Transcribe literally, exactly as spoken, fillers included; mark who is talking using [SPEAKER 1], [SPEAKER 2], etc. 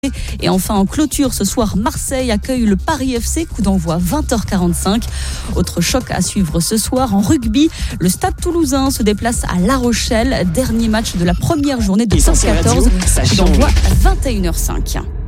[SPEAKER 1] Et enfin, en clôture, ce soir, Marseille accueille le Paris F C, coup d'envoi vingt heures quarante-cinq. Autre choc à suivre ce soir, en rugby, le Stade Toulousain se déplace à La Rochelle. Dernier match de la première journée de top quatorze, coup d'envoi vingt et une heures cinq.